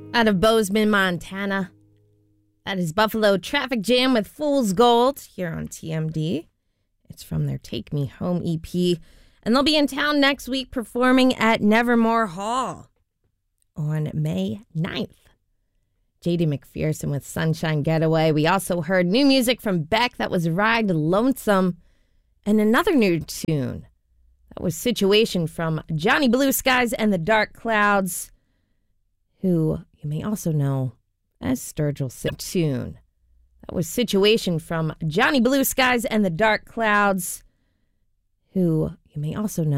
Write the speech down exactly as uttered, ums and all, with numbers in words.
Out of Bozeman, Montana. That is Buffalo Traffic Jam with Fool's Gold here on T M D. It's from their Take Me Home E P. And they'll be in town next week performing at Nevermore Hall on May ninth. J D McPherson with Sunshine Getaway. We also heard new music from Beck. That was Ride Lonesome. And another new tune. That was Situation from Johnny Blue Skies and the Dark Clouds, who you may also know as Sturgill Simpson. That was Situation from Johnny Blue Skies and the Dark Clouds, who you may also know